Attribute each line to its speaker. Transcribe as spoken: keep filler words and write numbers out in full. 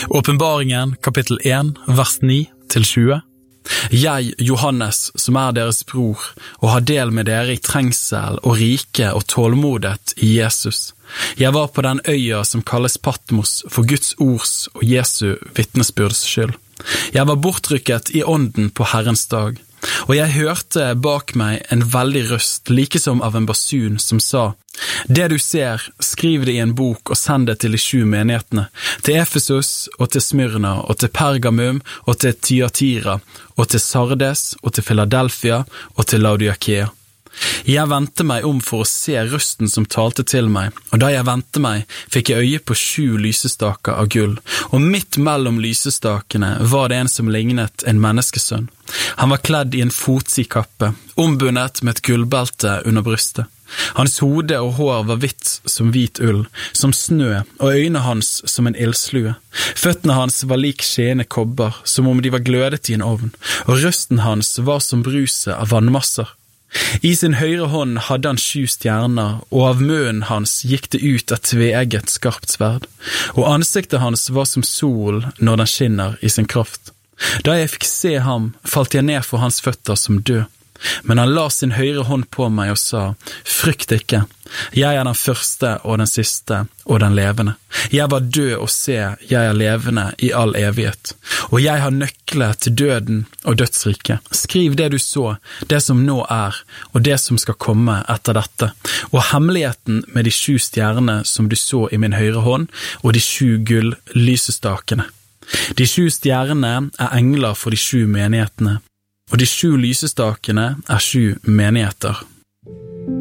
Speaker 1: Åpenbaringen, kapittel én, vers ni til tjue. Jeg, Johannes, som er deres bror, og har del med dere i trengsel og rike og tålmodet i Jesus. Jeg var på den øya som kalles Patmos for Guds ords og Jesu vittnesbyrds skyld. Jeg var bortrykket i ånden på Herrens dag, og jeg hørte bak meg en veldig røst, like som av en basun, som sa: Det du ser, skriv det i en bok og send det til de sju menighetene, til Efesus og til Smyrna og til Pergamum og til Thyatira og til Sardes og til Philadelphia og til Laodikea. Jeg vendte meg om for å se røsten som talte til meg, og da jeg vendte meg, fikk jeg øye på sju lysestaker av gull, og midt mellom lysestakene var det en som lignet en menneskesønn. Han var kledd i en fotsid kappe, ombundet med et gullbelte under brystet. Hans hode og hår var hvitt som hvit ull, som snø, og øynene hans som en ildslue. Føttene hans var lik skjene kobber, som om de var glødet i en ovn, og røsten hans var som bruset av vannmasser. I sin høyre hånd hadde han sju stjerner, og av munnen hans gikk det ut et tveegget skarpt sverd, og ansiktet hans var som sol når den skinner i sin kraft. Da jeg fikk se ham, falt jeg ned for hans føtter som død. Men han la sin høyre hånd på meg og sa: Frykt ikke, jeg er den første og den siste og den levende. Jeg var død, og se, jeg er levende i all evighet, og jeg har nøkler til døden og dødsriket. Skriv det du så, det som nå er, og det som skal komme etter dette, og hemmeligheten med de sju stjernene som du så i min høyre hånd, og de sju gull lysestakene. De sju stjernene er engler for de sju menighetene, og de sju lysestakene er sju menigheter.